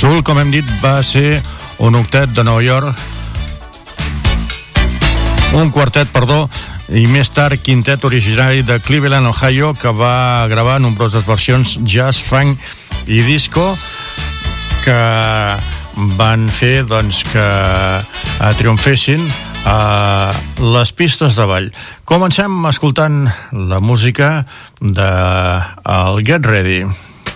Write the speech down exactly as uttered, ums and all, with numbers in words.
Soul, com hem dit, va ser un octet de Nova York, un quartet, perdó, i més tard quintet originari de Cleveland, Ohio, que va gravar nombroses versions jazz, funk i disco que van fer doncs, que uh, triomfessin a les pistes de ball. Comencem escoltant la música de el Get Ready.